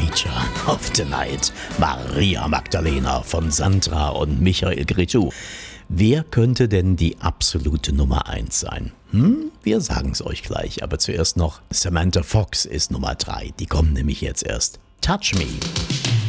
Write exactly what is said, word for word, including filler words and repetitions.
Feature of the Night. Maria Magdalena von Sandra und Michael Cretu. Wer könnte denn die absolute Nummer eins sein? Hm, wir sagen es euch gleich, aber zuerst noch Samantha Fox ist Nummer drei. Die kommt nämlich jetzt erst. Touch Me.